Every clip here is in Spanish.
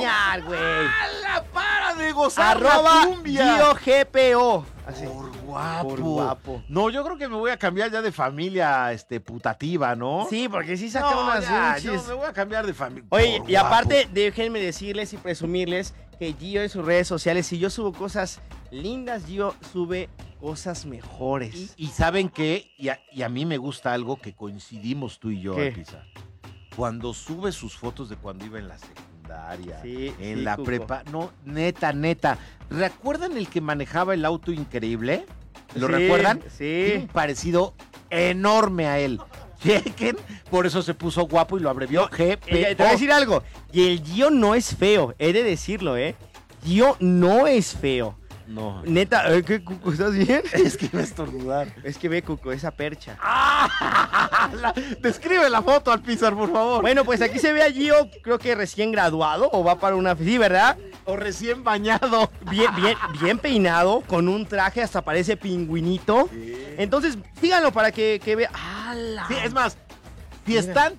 engañar, güey. ¡Hala! ¡Para de gozar Arroba la cumbia! GioGPO. Así. Por guapo. Por guapo. No, yo creo que me voy a cambiar ya de familia putativa, ¿no? Sí, porque sí saca No, unas ya, pinches. yo me voy a cambiar de familia. Oye, y aparte, déjenme decirles y presumirles que Gio en sus redes sociales, si yo subo cosas lindas, Gio sube cosas mejores. Y ¿saben qué? Y a mí me gusta algo que coincidimos tú y yo, ¿Qué? Alpizar. Cuando sube sus fotos de cuando iba en la secundaria, Sí, en sí, la Cuco. prepa. No, neta. ¿Recuerdan el que manejaba el auto increíble? ¿Lo Sí, recuerdan? sí. Tiene un parecido enorme a él. Chequen, por eso se puso guapo y lo abrevió GP. Te voy a decir algo. Y el Gio no es feo, he de decirlo, ¿eh? Gio no es feo. No, Neta, ¿qué, Cuco? ¿Estás bien? es que iba a estornudar. Es que ve, Cuco, esa percha. Describe la foto, Alpizar, por favor. Bueno, pues aquí se ve a Gio, creo que recién graduado, o va para una... Sí, ¿verdad? O recién bañado. Bien peinado, con un traje, hasta parece pingüinito. Sí. Entonces, síganlo para que vea... ¡Hala! Sí, es más, si Mira. están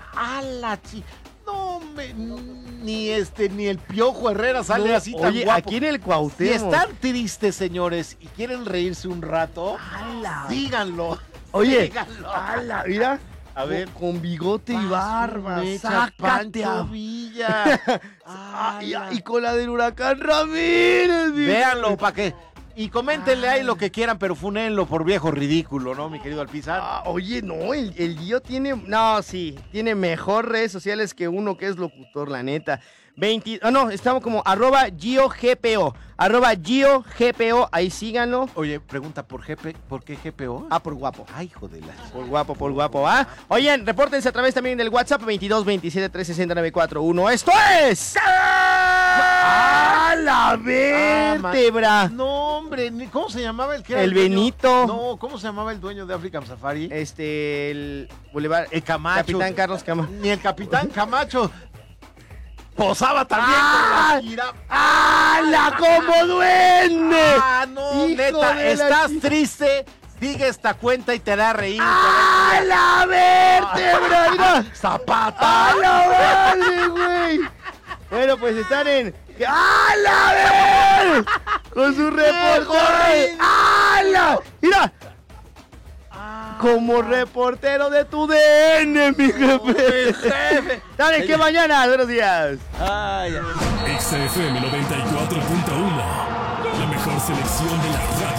no, ni el Piojo Herrera sale No, así tan oye, guapo. aquí en el Si Cuauhtémoc. están tristes, señores, y quieren reírse un rato, ¡Hala! díganlo. Oye, díganlo. ¡hala! Mira. A ver. Con bigote y barba. Mecha, ¡Sácate Pancho a... Villa. Y con la del Huracán Ramírez. Véanlo, para que... Y coméntenle ahí lo que quieran, pero funéenlo por viejo ridículo, ¿no, mi querido Alpizar? Oye, no, el Gio tiene... No, sí, tiene mejor redes sociales que uno que es locutor, la neta. Estamos como @GioGPO. @GioGPO, ahí síganlo. Oye, pregunta, ¿por qué GPO? Por guapo. Ay, hijo de la... Por guapo, ¿ah? Oigan, repórtense a través también del WhatsApp 22 27 360 941. ¡Esto es! ¡A la vértebra! No, hombre, ¿cómo se llamaba el que era El dueño? Benito. No, ¿cómo se llamaba el dueño de African Safari? El Boulevard... El Camacho. Capitán Carlos Camacho. Ni el Capitán Camacho. Posaba también ¡Ah! con la gira. ¡Hala, como duende! Ah, no, Hijo neta, de la estás chi- triste. Sigue esta cuenta y te da reír. ¡A la vértebra! Mira. ¡Zapata! ¡A la madre, güey! Bueno, pues están en... ¡A la ver! Con su reportero. ¡Hala! Mira. Como reportero de tu DN, mi jefe. ¿Saben qué mañana? Buenos días. Ay, XFM 94.1, la mejor selección de la